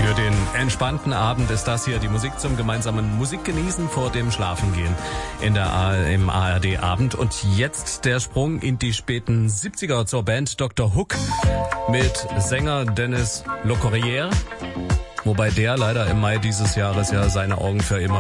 Für den entspannten Abend ist das hier die Musik zum gemeinsamen Musikgenießen vor dem Schlafengehen im ARD-Abend. Und jetzt der Sprung in die späten 70er zur Band Dr. Hook mit Sänger Dennis Locorriere. Wobei der leider im Mai dieses Jahres ja seine Augen für immer